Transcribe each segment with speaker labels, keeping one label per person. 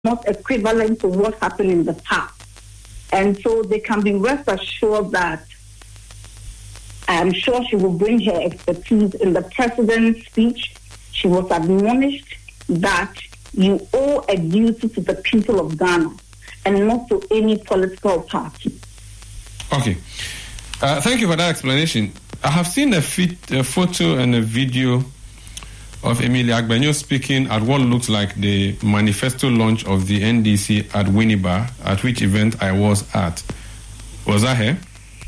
Speaker 1: not equivalent to what happened in the past. And so they can be rest assured that I am sure she will bring her expertise. In the president's speech, she was admonished that you owe a duty to the people of Ghana and not to any political party.
Speaker 2: Okay. Thank you for that explanation. I have seen a photo and a video of Emilia Agbenyo speaking at what looks like the manifesto launch of the NDC at Winneba, at which event I was at. Was that her?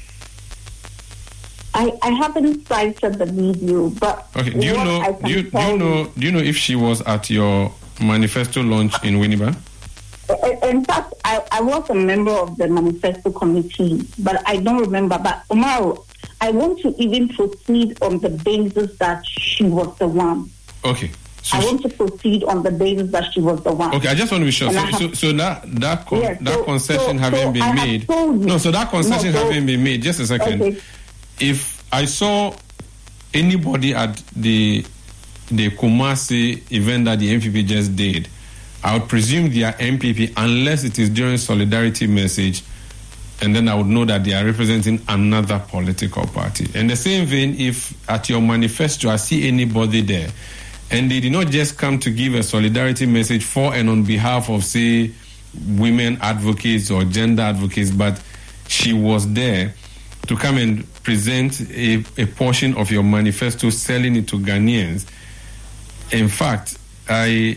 Speaker 1: I haven't cited the video, but
Speaker 2: okay. Do you know if she was at your manifesto launch in Winneba?
Speaker 1: In fact, I was a member of the manifesto committee, but I don't remember. But Omar, I want to even proceed on the basis that she was the one.
Speaker 2: Okay. So
Speaker 1: I want to proceed on the basis that she was the one.
Speaker 2: Okay, I just want to be sure. So that concession having been made. No, so that concession having been made. Just a second. Okay. If I saw anybody at the Kumasi event that the MPP just did, I would presume they are MPP unless it is during solidarity message, and then I would know that they are representing another political party. In the same vein, if at your manifesto I see anybody there, and they did not just come to give a solidarity message for and on behalf of, say, women advocates or gender advocates, but she was there to come and present a portion of your manifesto, selling it to Ghanaians. In fact, I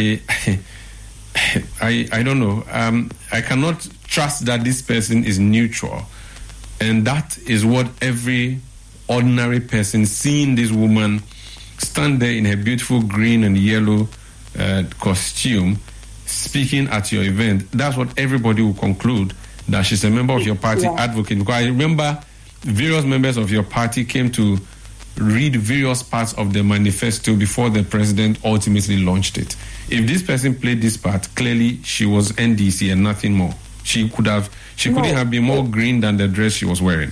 Speaker 2: don't know. I cannot trust that this person is neutral. And that is what every ordinary person seeing this woman stand there in her beautiful green and yellow costume speaking at your event, that's what everybody will conclude, that she's a member of your party advocate. Because I remember various members of your party came to read various parts of the manifesto before the president ultimately launched it. If this person played this part, clearly she was NDC and nothing more. She couldn't have been more green than the dress she was wearing.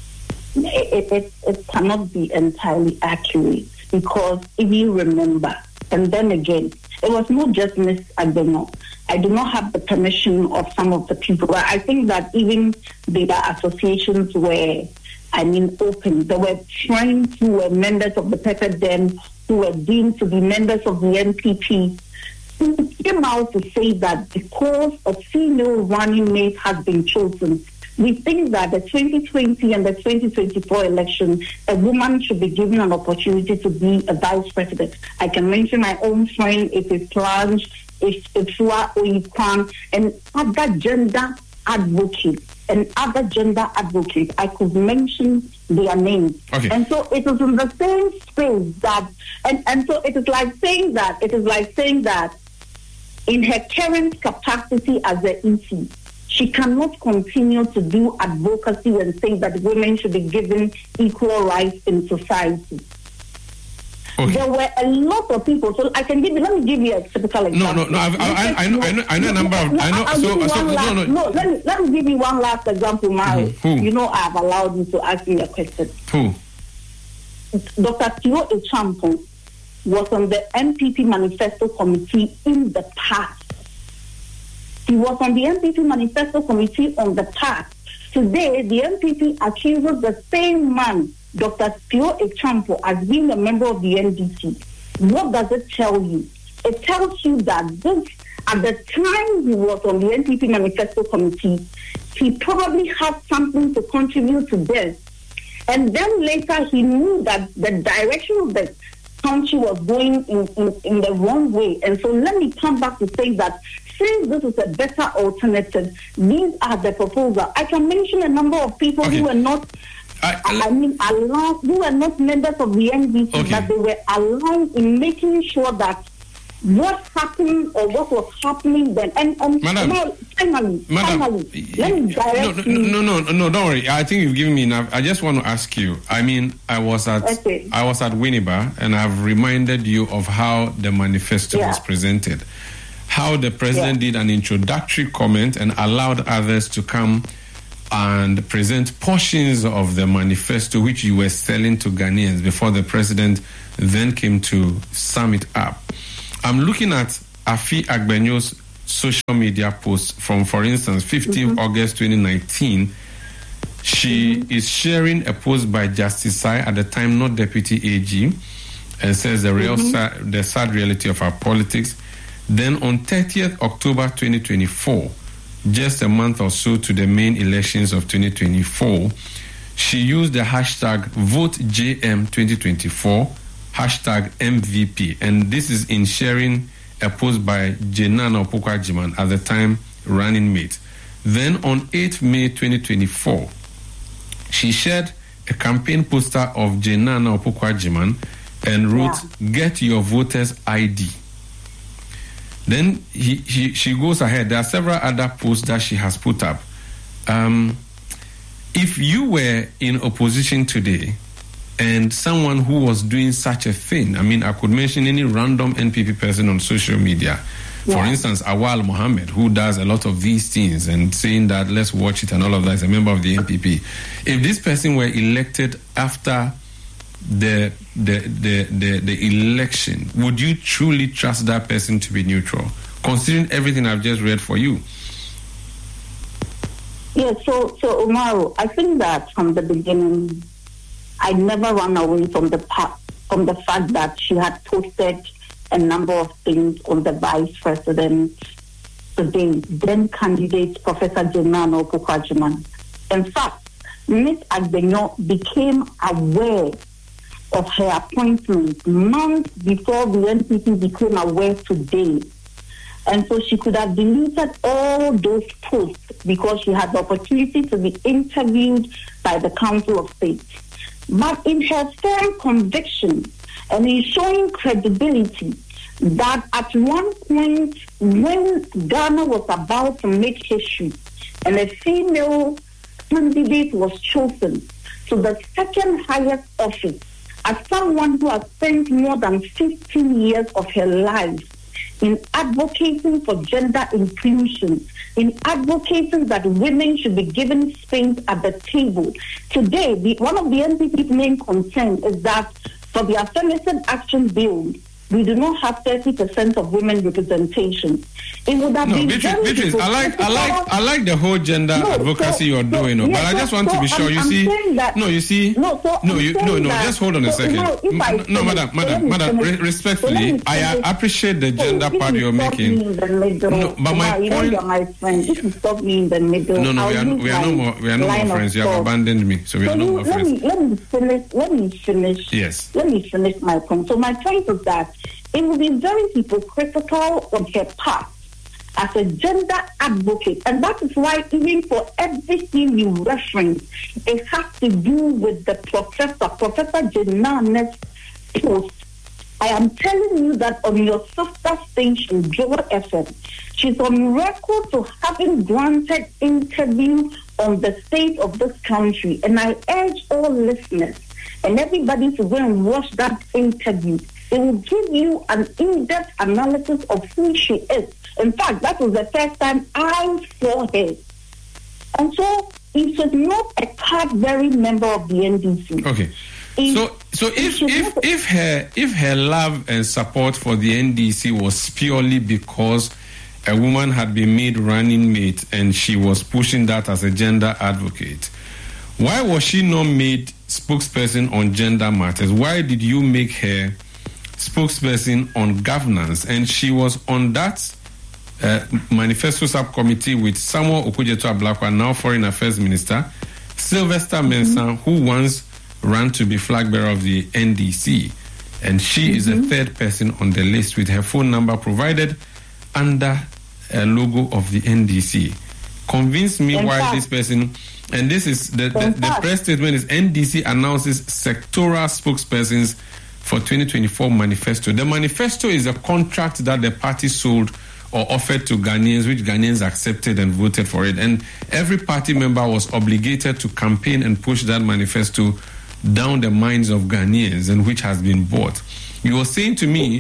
Speaker 1: It cannot be entirely accurate, because if you remember, and then again, it was not just Miss Agbenyo. I do not have the permission of some of the people. I think that even the associations were, open. There were friends who were members of the Pepper Den, who were deemed to be members of the NPP, who came out to say that because a female running mate has been chosen, we think that the 2020 and the 2024 election, a woman should be given an opportunity to be a vice president. I can mention my own friend, it is Plange, it's Fua Oyikwan, and other gender advocates. I could mention their names. Okay. And so it is in the same space that, and so it is like saying that in her current capacity as the EC, she cannot continue to do advocacy and say that women should be given equal rights in society. Okay. There were a lot of people. So let me give you a typical example.
Speaker 2: No. I know a number of.
Speaker 1: Let me give you one last example, Mary. You know, I have allowed you to ask me a question.
Speaker 2: Who?
Speaker 1: Dr. Theo Echampo was on the MPP Manifesto Committee in the past. He was on the MPP Manifesto Committee on the past. Today, the MPP accuses the same man, Dr. Theo Echampo, as being a member of the NDC. What does it tell you? It tells you that this, at the time he was on the NPP Manifesto Committee, he probably had something to contribute to this. And then later he knew that the direction of the country was going in the wrong way. And so let me come back to say that since this is a better alternative, these are the proposals. I can mention a number of people who were not allowed, who were not members of the NDC, but they were allowed in making sure that what happened or what was happening then. And finally, let me direct you.
Speaker 2: No, don't worry. I think you've given me enough. I just want to ask you. I was at Winneba, and I've reminded you of how the manifesto was presented. How the president did an introductory comment and allowed others to come and present portions of the manifesto which you were selling to Ghanaians before the president then came to sum it up. I'm looking at Afi Agbenyo's social media posts from, for instance, 15th August 2019. She is sharing a post by Justice Sai, at the time not Deputy AG, and says the sad reality of our politics. Then on 30th October 2024, just a month or so to the main elections of 2024, she used the hashtag VoteJM2024, hashtag MVP. And this is in sharing a post by Jenana Opoku-Agyeman, at the time running mate. Then on 8th May 2024, she shared a campaign poster of Jenana Opoku-Agyeman and wrote, "Get your voters ID." Then she goes ahead. There are several other posts that she has put up. If you were in opposition today and someone who was doing such a thing, I mean, I could mention any random NPP person on social media. For instance, Awal Mohammed, who does a lot of these things and saying that let's watch it and all of that, is a member of the NPP. If this person were elected after the election, would you truly trust that person to be neutral, considering everything I've just read for you?
Speaker 1: Yes, so Umaru, I think that from the beginning, I never ran away from the fact that she had posted a number of things on the vice president today, then candidate Professor Jenana Opoku-Agyeman. In fact, Ms. Agbenyo became aware of her appointment months before the NPP became aware today. And so she could have deleted all those posts because she had the opportunity to be interviewed by the Council of State. But in her firm conviction and in showing credibility that at one point when Ghana was about to make history and a female candidate was chosen to the second highest office, as someone who has spent more than 15 years of her life in advocating for gender inclusion, in advocating that women should be given space at the table. Today, one of the NPP's main concerns is that for the Affirmative Action Bill, we do not have 30% of women representation. It would have been
Speaker 2: Beatrice, I like the whole gender advocacy you're doing, but I just want to be sure. Just hold on a second. Madam, respectfully, I appreciate the gender part you're making. No, but my point.
Speaker 1: Stop me in the middle.
Speaker 2: No, we are no more friends. You have abandoned me, so we are no more friends.
Speaker 1: Let me finish.
Speaker 2: Yes.
Speaker 1: Let me finish my point. So my point is that it would be very hypocritical on her part as a gender advocate. And that is why even for everything you reference, it has to do with the Professor Jenana's post. I am telling you that on your sister station, Joel FM, she's on record to having granted interview on the state of this country. And I urge all listeners and everybody to go and watch that interview. It will give you an in-depth analysis of who she is. In fact, that was the first time I saw her. And so, if she's not a card-bearing member of the NDC.
Speaker 2: Okay. So if her love and support for the NDC was purely because a woman had been made running mate and she was pushing that as a gender advocate, why was she not made spokesperson on gender matters? Why did you make her spokesperson on governance? And she was on that manifesto subcommittee with Samuel Okudzeto-Ablakwa, now Foreign Affairs Minister, Sylvester Mensah, who once ran to be flag bearer of the NDC. And she is a third person on the list with her phone number provided under a logo of the NDC. Convince me why this person, and this is the press statement is NDC announces sectoral spokespersons for 2024 manifesto. The manifesto is a contract that the party sold or offered to Ghanaians, which Ghanaians accepted and voted for it. And every party member was obligated to campaign and push that manifesto down the minds of Ghanaians, and which has been bought. You're saying to me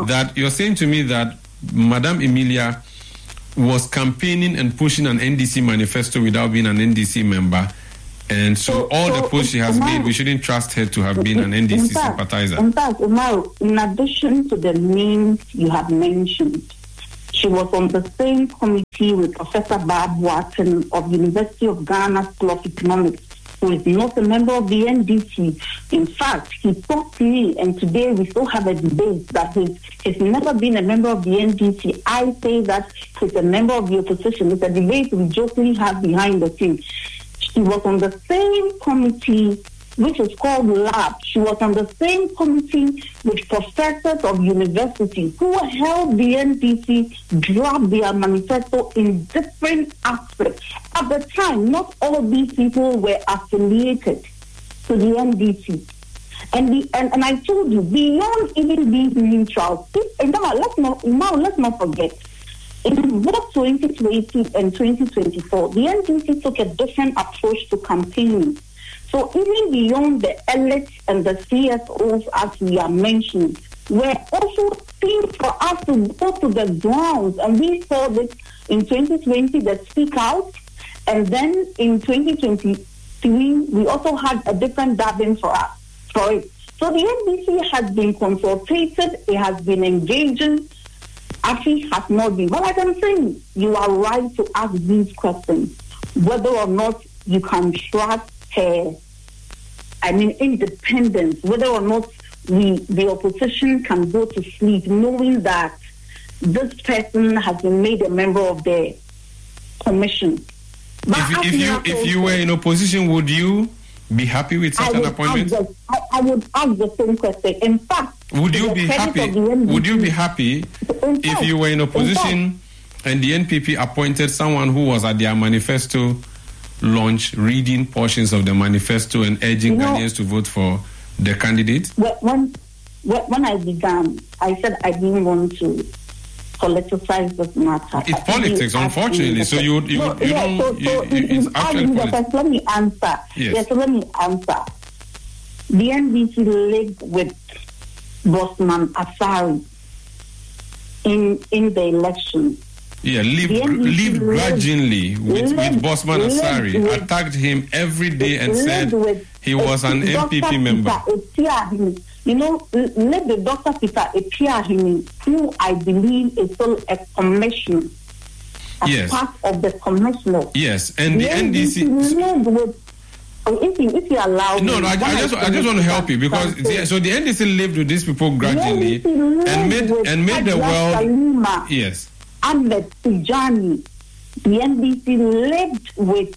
Speaker 2: that Madame Emilia was campaigning and pushing an NDC manifesto without being an NDC member, and so all the posts she has made, we shouldn't trust her to have been an NDC sympathizer.
Speaker 1: In fact, Umaru, in addition to the names you have mentioned, She was on the same committee with Professor Barb Watson of University of Ghana School of Economics, who is not a member of the NDC. In fact, he talked to me, and today we still have a debate that he's never been a member of the NDC. I say that he's a member of the opposition. It's a debate we jokingly have behind the scenes. She was on the same committee, which is called LAB. She was on the same committee with professors of universities who helped the NDC draft their manifesto in different aspects. At the time, not all these people were affiliated to the NDC. And I told you, beyond even being neutral, let's not forget, in both 2020 and 2024, the NDC took a different approach to campaigning. So even beyond the elites and the CSOs, as we are mentioning, we're also seen for us to go to the ground. And we saw this in 2020, the Speak Out. And then in 2023, we also had a different dubbing for it. So the NDC has been consulted, it has been engaging. AFI has not been. But like I'm saying, you are right to ask these questions. Whether or not you can trust her, independence, whether or not the opposition can go to sleep knowing that this person has been made a member of the commission. But
Speaker 2: if you were in opposition, would you be happy with such an appointment?
Speaker 1: I would ask the same question. In fact,
Speaker 2: would you be happy? Would you be happy if you were in opposition and the NPP appointed someone who was at their manifesto launch, reading portions of the manifesto and urging Ghanaians to vote for the candidate?
Speaker 1: When I began, I said I didn't want to politicize this matter.
Speaker 2: It's politics, unfortunately. So it's actually politics.
Speaker 1: Let me answer. Yes, let me answer. The NDC lived with Bosman Asari in the election.
Speaker 2: Yeah, lived grudgingly with Bosman Asari, attacked him every day and said he was an MPP member. Let the Dr. Peter Epiahimi, who I believe is still a commissioner, as part of the commissioner. Yes, and the NDC...
Speaker 1: If you allow me...
Speaker 2: I just want to help you because so the NDC lived with these people grudgingly and made the world...
Speaker 1: Salima,
Speaker 2: yes.
Speaker 1: Ahmed Tijani. The NDC lived with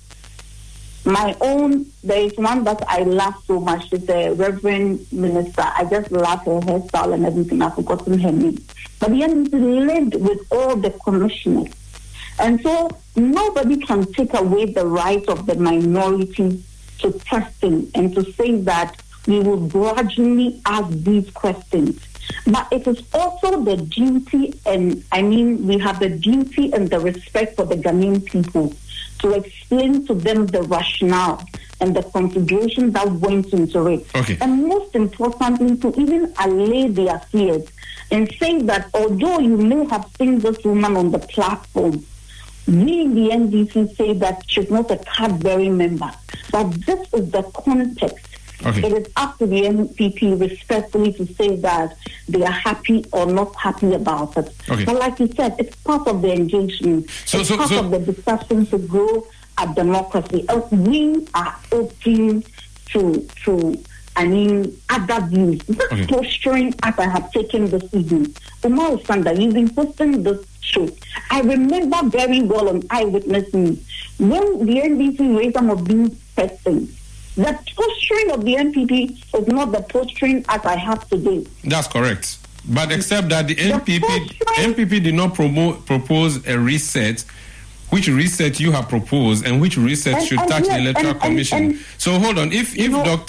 Speaker 1: my own... There is one that I love so much. She's a Reverend Minister. I just love her hairstyle and everything. I've forgotten her name. But the NDC lived with all the commissioners. And so nobody can take away the right of the minority to question and to say that we will grudgingly ask these questions. But it is also the duty, and we have the duty and the respect for the Ghanaian people to explain to them the rationale and the configuration that went into it.
Speaker 2: Okay.
Speaker 1: And most importantly, to even allay their fears and say that although you may have seen this woman on the platform, we in the NDC say that she's not a card-bearing member. But this is the context.
Speaker 2: Okay.
Speaker 1: It is up to the NPP respectfully to say that they are happy or not happy about it.
Speaker 2: Okay.
Speaker 1: But like you said, it's part of the engagement. It's part of the discussion to grow a democracy. We are open to other views. This posturing as I have taken this evening. Umar Sanda, you've been posting this show. I remember very well on Eyewitness News when the NDC raised some of these questions. The posturing of the NPP is not the posturing as I have today.
Speaker 2: That's correct. But except that the NPP did not propose a reset. Which reset you have proposed and which reset should touch the Electoral Commission? So hold on. If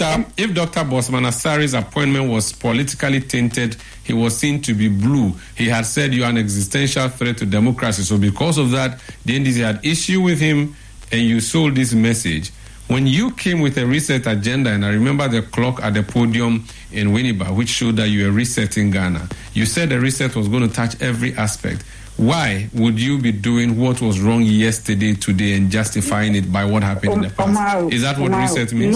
Speaker 2: Dr. Bosman Asari's appointment was politically tainted, he was seen to be blue. He had said you are an existential threat to democracy. So because of that, the NDC had issue with him and you sold this message. When you came with a reset agenda, and I remember the clock at the podium in Winneba, which showed that you were resetting Ghana, you said the reset was going to touch every aspect. Why would you be doing what was wrong yesterday, today, and justifying it by what happened in the past? Is that what reset means?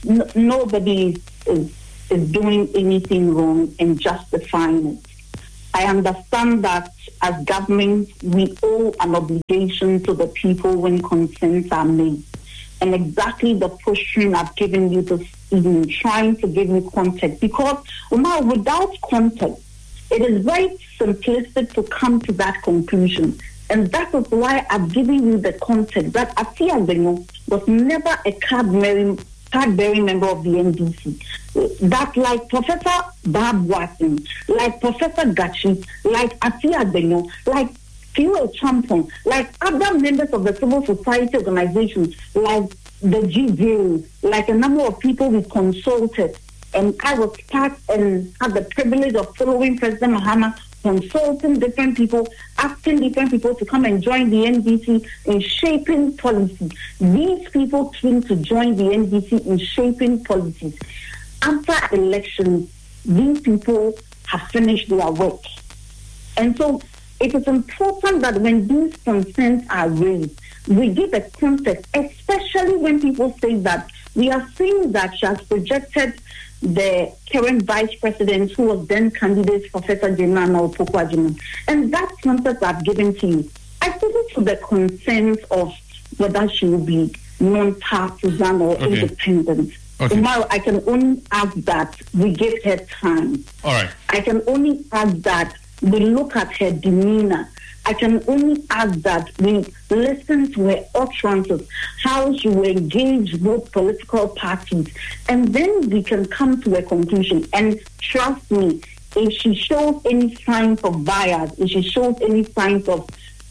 Speaker 1: Nobody is doing anything wrong and justifying it. I understand that as government, we owe an obligation to the people when consents are made. And exactly the question I've given you this evening, trying to give you context. Because without context, it is very simplistic to come to that conclusion. And that is why I've given you the context that Afi Agbenu was never a card-bearing member of the NDC. That like Professor Barb Watson, like Professor Gachi, like Afi Agbenu, like Philo Champon, like other members of the civil society organizations, like the GVO, like a number of people we consulted. And I was part and had the privilege of following President Mahama, consulting different people, asking different people to come and join the NDC in shaping policy. These people came to join the NDC in shaping policies. After elections, these people have finished their work. And so it is important that when these concerns are raised, we give a context, especially when people say that we are saying that she has projected the current vice president, who was then candidate, Professor Jenana Opoku-Agyeman. And that context I've given to you, I think to the concerns of whether she will be non-partisan or independent.
Speaker 2: Okay.
Speaker 1: Tomorrow, I can only ask that we give her time.
Speaker 2: All right.
Speaker 1: I can only ask that we look at her demeanor. I can only ask that we listen to her utterances, how she will engage both political parties, and then we can come to a conclusion. And trust me, if she shows any signs of bias, if she shows any signs of,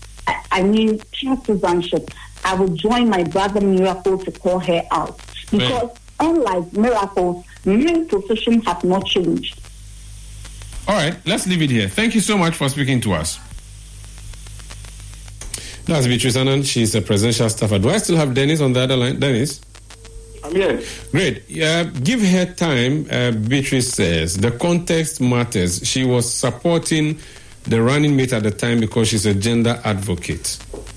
Speaker 1: partisanship, I will join my brother Miracle to call her out. Because unlike Miracles, my position has not changed.
Speaker 2: All right, let's leave it here. Thank you so much for speaking to us. That's Beatrice Annan. She's a presidential staffer. Do I still have Dennis on the other line? Dennis?
Speaker 3: I'm here.
Speaker 2: Great. Give her time, Beatrice says. The context matters. She was supporting the running mate at the time because she's a gender advocate.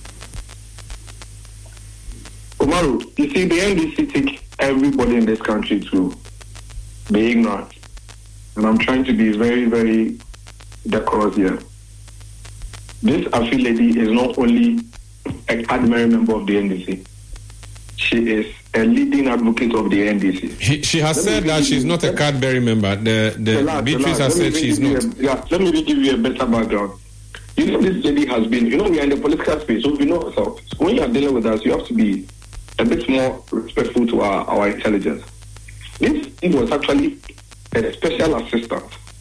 Speaker 3: Umaru, you see, the NDC take everybody in this country to be ignorant. And I'm trying to be very, very decorous here. This Afi lady is not only an ordinary member of the NDC. She is a leading advocate of the NDC.
Speaker 2: She has said that she's not a card-bearing member. Beatrice has said she's not.
Speaker 3: Let me give you a better background. You know, this lady has been, we are in the political space, so we know ourselves. When you are dealing with us, you have to be a bit more respectful to our intelligence. This was actually a special assistant,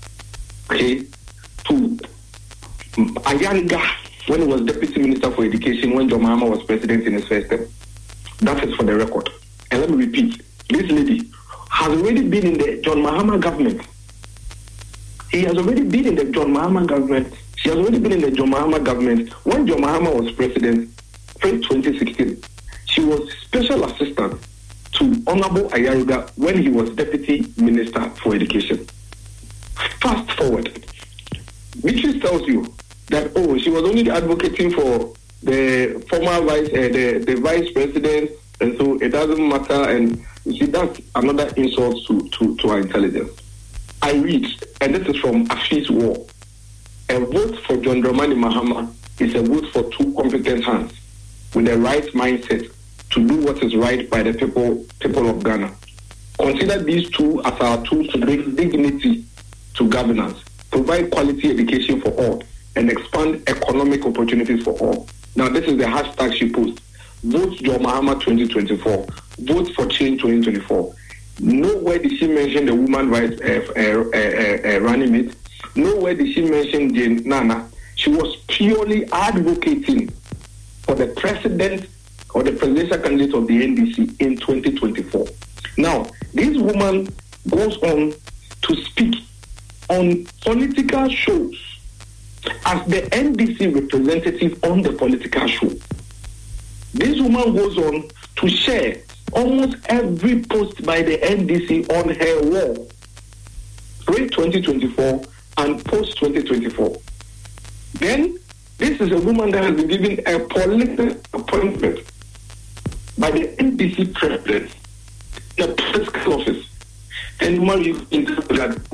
Speaker 3: to Ayariga, when he was Deputy Minister for Education, when John Mahama was president in his first term. That is for the record. And let me repeat, this lady has already been in the John Mahama government. He has already been in the John Mahama government. She has already been in the John Mahama government. When John Mahama was president, in 2016, she was special assistant to Honorable Ayariga when he was Deputy Minister for Education. Fast forward. Beatrice tells you that, she was only advocating for the former vice president, and so it doesn't matter. And you see, that's another insult to our intelligence. I read, and this is from Afi's War. A vote for John Dramani Mahama is a vote for two competent hands with the right mindset to do what is right by the people of Ghana. Consider these two as our tools to bring dignity to governance, provide quality education for all, and expand economic opportunities for all. Now, this is the hashtag she posted. Vote John Mahama 2024. Vote for Change 2024. Nowhere did she mention the woman rights running mate. Nowhere did she mention Jane Nana. She was purely advocating for the president or the presidential candidate of the NDC in 2024. Now, this woman goes on to speak on political shows as the NDC representative on the political show. This woman goes on to share almost every post by the NDC on her wall, pre-2024 and post-2024. Then, this is a woman that has been given a political appointment by the NDC president, the political office. And when you interpret that,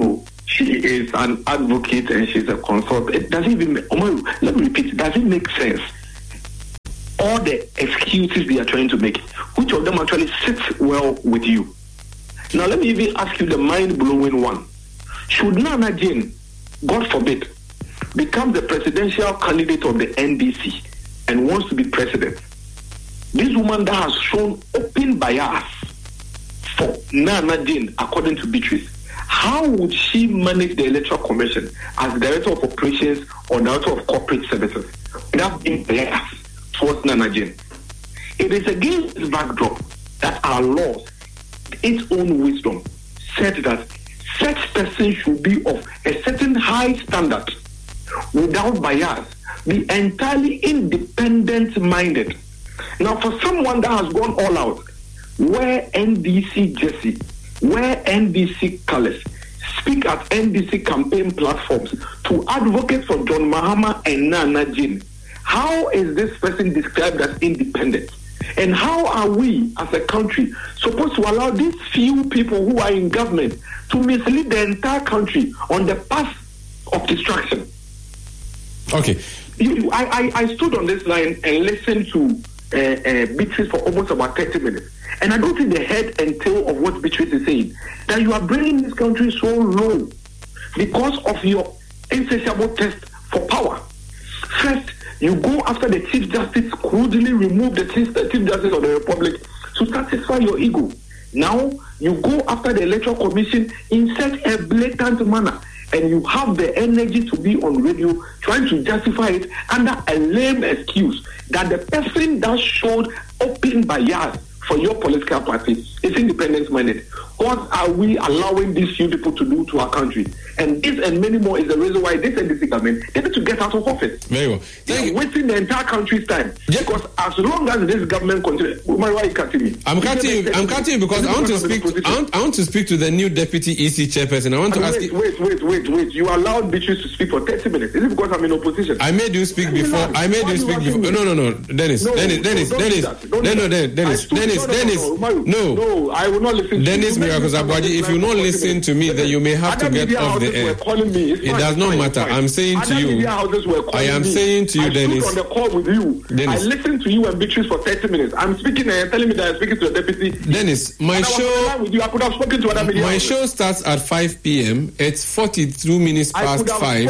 Speaker 3: she is an advocate and she's a consultant. It doesn't even, let me repeat, it doesn't make sense. All the excuses they are trying to make, which of them actually sits well with you? Now, let me even ask you the mind-blowing one. Should Nana Jane, God forbid, become the presidential candidate of the NDC and wants to be president, this woman that has shown open bias for Nana Jane, according to Beatrice, how would she manage the Electoral Commission as Director of Operations or Director of Corporate Services without being biased towards Nana Jane? It is against this backdrop that our laws, its own wisdom, said that such person should be of a certain high standard, without bias, be entirely independent-minded. Now, for someone that has gone all out, wear NDC jersey, wear NDC colors, speak at NDC campaign platforms to advocate for John Mahama and Nana Jane, how is this person described as independent? And how are we, as a country, supposed to allow these few people who are in government to mislead the entire country on the path of destruction?
Speaker 2: Okay.
Speaker 3: I stood on this line and listened to Beatrice for almost about 30 minutes. And I don't think the head and tail of what Beatrice is saying, that you are bringing this country so low because of your insatiable thirst for power. First, you go after the Chief Justice, crudely remove the Chief Justice of the Republic to satisfy your ego. Now, you go after the Electoral Commission in such a blatant manner, and you have the energy to be on radio trying to justify it under a lame excuse that the person that showed open bias for your political party is independence-minded. What are we allowing these few people to do to our country? And this and many more is the reason why this NDC government, they need to get out of office.
Speaker 2: Very well.
Speaker 3: They're wasting the entire country's time. Yes. Because as long as this government continues, why are you cutting me?
Speaker 2: I'm cutting you because I want to speak. I want to speak to the new deputy EC chairperson. I want to ask you.
Speaker 3: Wait. You allowed Beatrice to speak for 30 minutes. Is it because I'm in opposition?
Speaker 2: I made you speak before. No, Dennis. No,
Speaker 3: I will not listen.
Speaker 2: Dennis Miracles Abwaji, if you not listen to me, then you may have to get off the air. It does not matter. I'm saying to you, I am saying to you, Dennis.
Speaker 3: I stood on the call with you. I listened to you and Beatrice for 30 minutes. I'm speaking and you're telling me that I'm speaking to the deputy.
Speaker 2: Dennis, my show.
Speaker 3: I could have spoken to other media.
Speaker 2: My show starts at 5 p.m. It's 42 minutes past 5. I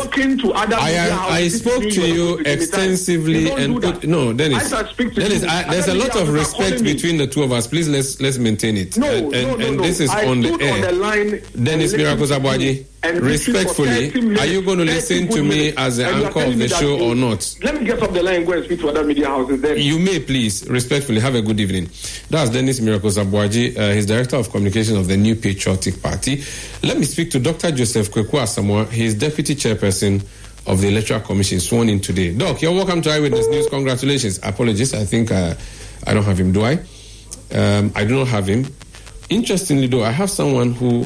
Speaker 2: spoke to you extensively and Dennis. There's a lot of respect between the two of us. Please let's maintain it. And this is on the air. Dennis Miracles Abwaji, respectfully, are you going to listen to me as the anchor of the show or not?
Speaker 3: Let me get off the line and go and speak to other media houses then.
Speaker 2: You may, please, respectfully. Have a good evening. That's Dennis Miracles Abwaji. He's Director of Communications of the New Patriotic Party. Let me speak to Dr. Joseph Kweku Asamoah. He's Deputy Chairperson of the Electoral Commission, sworn in today. Doc, you're welcome to Eyewitness News. Congratulations. Apologies. I think I don't have him, do I? I do not have him. Interestingly, though, I have someone who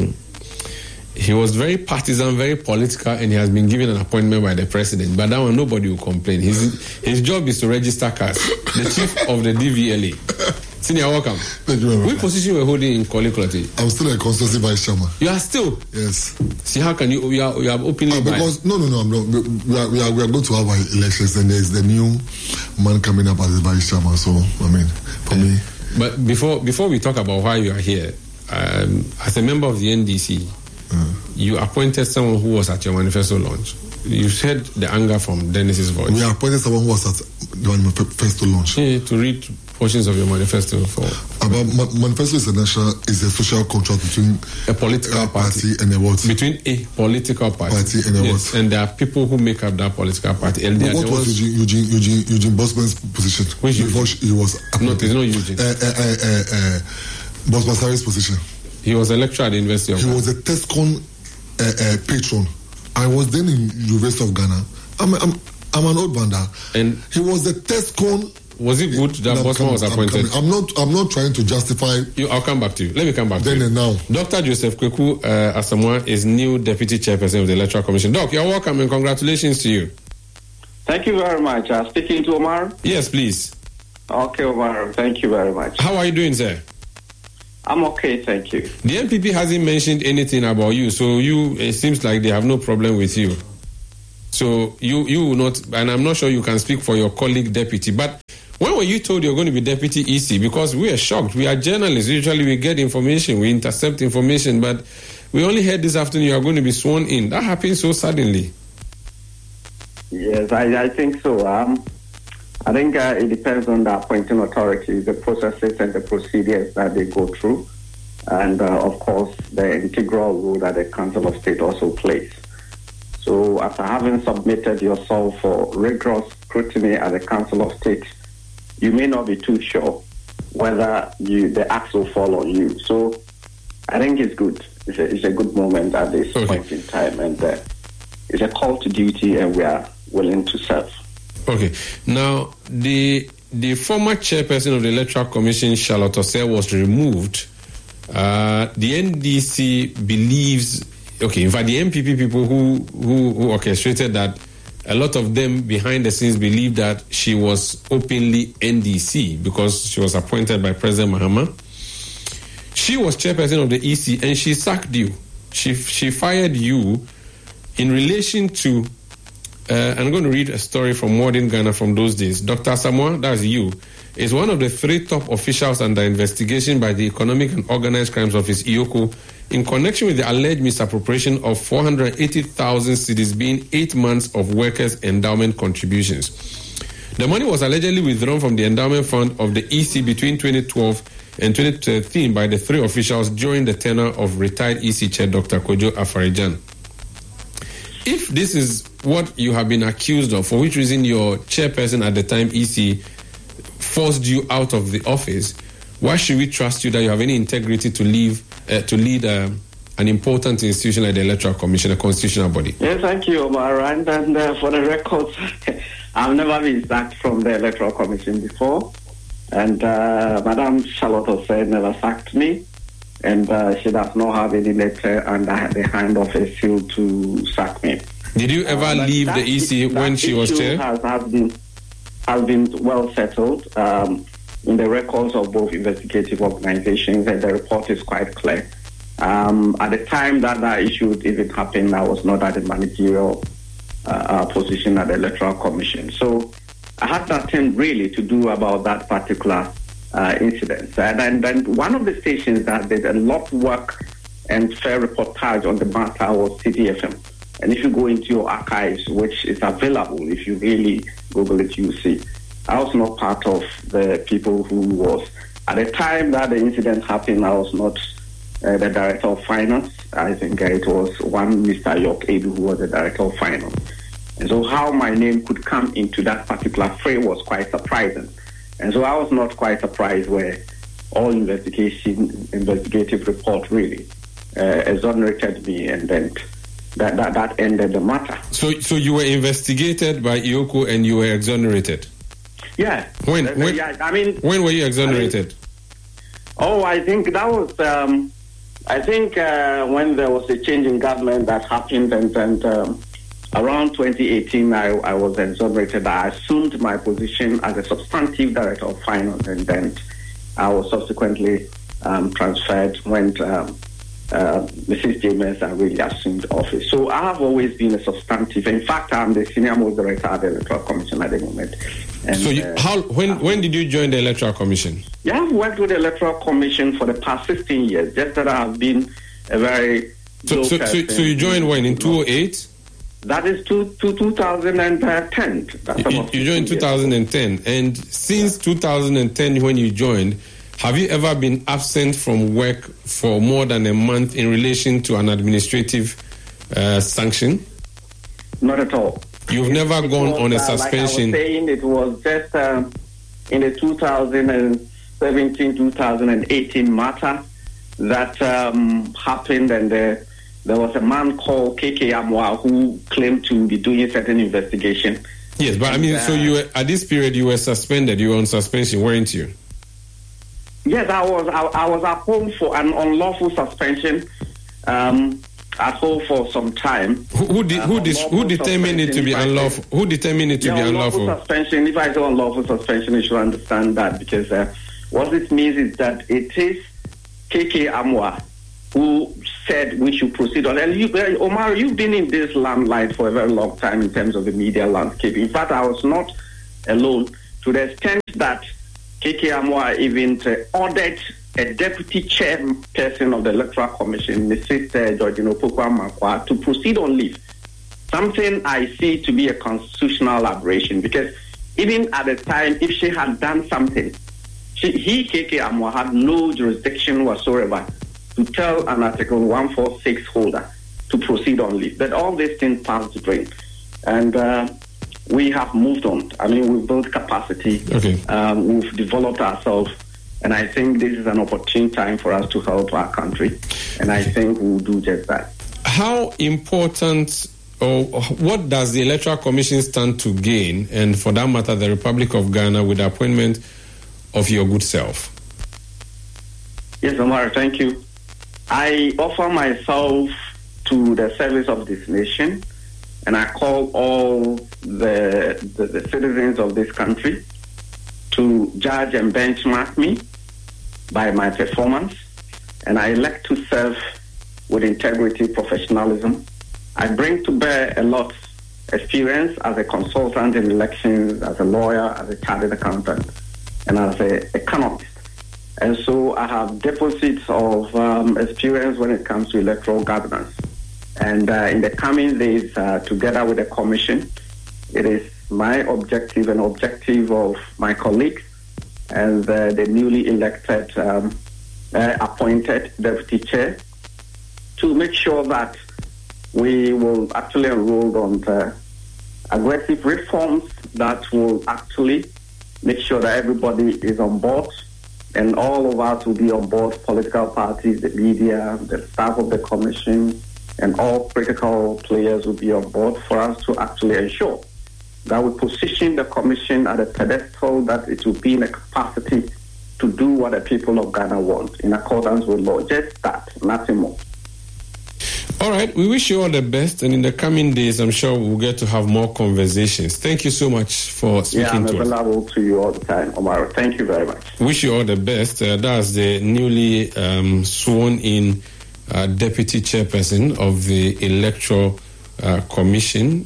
Speaker 2: he was very partisan, very political, and he has been given an appointment by the president. But that one, nobody will complain. His job is to register cars. The chief of the DVLA. Senior, welcome.
Speaker 4: Thank you very much.
Speaker 2: Which position were holding in Kolikolati?
Speaker 4: I'm still a constituency vice chairman.
Speaker 2: You are still?
Speaker 4: Yes.
Speaker 2: See, how can you are openly
Speaker 4: because no, I'm not. We are going to have our elections, and there's the new man coming up as the vice chairman. So I mean, for me.
Speaker 2: But before we talk about why you are here, as a member of the NDC, you appointed someone who was at your manifesto launch. You heard the anger from Dennis's voice.
Speaker 4: We appointed someone who was at the manifesto launch.
Speaker 2: Yeah, to read portions of your manifesto.
Speaker 4: Manifesto is a social contract between
Speaker 2: a political party
Speaker 4: and a what?
Speaker 2: Between a political party
Speaker 4: and a what?
Speaker 2: And there are people who make up that political party. And
Speaker 4: what was Eugene Bosman's position?
Speaker 2: Which
Speaker 4: before he was
Speaker 2: appointed? No, it's not Eugene.
Speaker 4: Bosman Sarri's position.
Speaker 2: He was a lecturer at the University of Ghana.
Speaker 4: He was a TESCON patron. I was then in University of Ghana. I'm an old banda. And he was the TESCON.
Speaker 2: Was it good that Bosman was appointed?
Speaker 4: I'm not trying to justify.
Speaker 2: I'll come back to you. Let me come back to you.
Speaker 4: Then and now.
Speaker 2: Dr. Joseph Kweku Asamoah is new Deputy Chairperson of the Electoral Commission. Doc, you're welcome and congratulations to you.
Speaker 5: Thank you very much. Speaking to Omar?
Speaker 2: Yes, please.
Speaker 5: Okay, Omar. Thank you very much.
Speaker 2: How are you doing, sir?
Speaker 5: I'm okay, thank you.
Speaker 2: The NPP hasn't mentioned anything about you, so it seems like they have no problem with you. So you will not, and I'm not sure you can speak for your colleague deputy, but when were you told you're going to be deputy EC? Because we are shocked. We are journalists. Usually we get information, we intercept information, but we only heard this afternoon you are going to be sworn in. That happened so suddenly.
Speaker 5: Yes, I think so. I think it depends on the appointing authority, the processes and the procedures that they go through, and of course the integral role that the Council of State also plays. So after having submitted yourself for rigorous scrutiny at the Council of State, you may not be too sure whether the axe will fall on you. So I think it's good. It's a good moment at this point in time, and it's a call to duty, and we are willing to serve.
Speaker 2: Okay. Now, the former chairperson of the Electoral Commission, Charlotte Osei, was removed. The NDC believes, in fact, the MPP people who orchestrated that, a lot of them behind the scenes believe that she was openly NDC because she was appointed by President Mahama. She was chairperson of the EC and she sacked you. She fired you in relation to, I'm going to read a story from Modern Ghana from those days. Dr. Samoa, that's you, is one of the 3 top officials under investigation by the Economic and Organized Crimes Office, EOCO, in connection with the alleged misappropriation of 480,000 cedis, being 8 months of workers' endowment contributions. The money was allegedly withdrawn from the endowment fund of the EC between 2012 and 2013 by the 3 officials during the tenure of retired EC chair Dr. Kojo Afarijan. If this is what you have been accused of, for which reason your chairperson at the time, EC, forced you out of the office, why should we trust you that you have any integrity to lead an important institution like the Electoral Commission, a constitutional body?
Speaker 5: Yes, thank you, Omar. And for the records, I've never been sacked from the Electoral Commission before. And Madam Charlotte Osei never sacked me. And she does not have any letter under the hand of a seal to sack me.
Speaker 2: Did you ever leave the EC when she was chair?
Speaker 5: Has been well settled in the records of both investigative organizations, and the report is quite clear. At the time that issue even happened, I was not at the managerial position at the Electoral Commission. So I had nothing really to do about that particular incident. And then one of the stations that did a lot of work and fair reportage on the matter was CDFM. And if you go into your archives, which is available, if you really Google it, you see. I was not part of the people who was. At the time that the incident happened, I was not the Director of Finance. I think it was one Mr. York Edu who was the Director of Finance. And so how my name could come into that particular fray was quite surprising. And so I was not quite surprised where all investigative report really exonerated me, and then that ended the matter.
Speaker 2: So you were investigated by EOCO and you were exonerated?
Speaker 5: Yeah.
Speaker 2: When were you exonerated?
Speaker 5: I think that was when there was a change in government that happened, and around 2018 I was exonerated. I assumed my position as a substantive Director of Finance, and then I was subsequently transferred when Mrs. James really assumed office. So I have always been a substantive. In fact, I'm the senior most director at the Electoral Commission at the moment. And,
Speaker 2: so when did you join the Electoral Commission?
Speaker 5: Yeah, I've worked with the Electoral Commission for the past 16 years. Just that I have been a very
Speaker 2: So you joined when, in 2008?
Speaker 5: That is 2010.
Speaker 2: You joined 2010. And since 2010, when you joined, have you ever been absent from work for more than a month in relation to an administrative sanction?
Speaker 5: Not at all.
Speaker 2: You've never gone on a suspension?
Speaker 5: Like I was saying, it was just in the 2017-2018 matter that happened, and there was a man called KK Amwa who claimed to be doing a certain investigation.
Speaker 2: Yes, but so you were, at this period you were suspended, you were on suspension, weren't you?
Speaker 5: Yes, I was at home for an unlawful suspension, at home for some time.
Speaker 2: Who determined it to be unlawful? Who determined it to be unlawful?
Speaker 5: Suspension. If I say unlawful suspension, you should understand that, because what it means is that it is KK Amwa, who said we should proceed on. And Omar, you've been in this limelight for a very long time in terms of the media landscape. In fact, I was not alone to the extent that KK Amwa even ordered a deputy chairperson of the Electoral Commission, Mrs. Georgina Opoku-Amarkwa, to proceed on leave. Something I see to be a constitutional aberration, because even at the time, if she had done something, KK Amwa, had no jurisdiction whatsoever to tell an Article 146 holder to proceed on leave. But all these things passed the brain. And we have moved on. I mean, we've built capacity.
Speaker 2: Okay.
Speaker 5: We've developed ourselves. And I think this is an opportune time for us to help our country. And I think we'll do just that.
Speaker 2: How important, or what does the Electoral Commission stand to gain, and for that matter, the Republic of Ghana, with the appointment of your good self?
Speaker 5: Yes, Omar, thank you. I offer myself to the service of this nation, and I call all the citizens of this country to judge and benchmark me by my performance, and I elect to serve with integrity, professionalism. I bring to bear a lot of experience as a consultant in elections, as a lawyer, as a chartered accountant, and as an economist. And so I have deposits of experience when it comes to electoral governance. And in the coming days, together with the Commission, it is my objective and objective of my colleagues and the newly elected, appointed Deputy Chair to make sure that we will actually enroll on the aggressive reforms that will actually make sure that everybody is on board, and all of us will be on board, political parties, the media, the staff of the Commission, and all critical players will be on board for us to actually ensure that we position the Commission at a pedestal that it will be in a capacity to do what the people of Ghana want in accordance with law. Just that, nothing more.
Speaker 2: All right, we wish you all the best, and in the coming days, I'm sure we'll get to have more conversations. Thank you so much for speaking to us.
Speaker 5: I'm available to you all the time, Omar. Thank you very much.
Speaker 2: Wish you all the best. That's the newly sworn-in Deputy Chairperson of the Electoral Commission.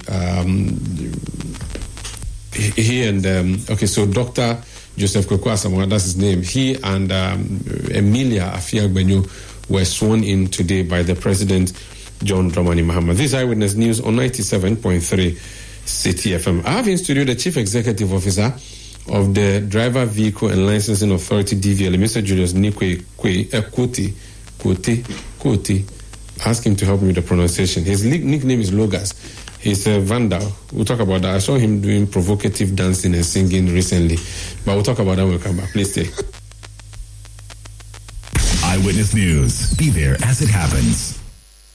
Speaker 2: He and, so Dr. Joseph Kwaku Asamoah, that's his name. He and Emilia Afiagbenyo were sworn in today by the President, John Dramani Mahama. This is Eyewitness News on 97.3 City FM. I have in studio the Chief Executive Officer of the Driver Vehicle and Licensing Authority, DVLA, Mr. Julius Nikwe Kuti. Ask him to help me with the pronunciation. His nickname is Logas. He's a vandal. We'll talk about that. I saw him doing provocative dancing and singing recently. But we'll talk about that when we come back. Please stay.
Speaker 6: Eyewitness News. Be there as it happens.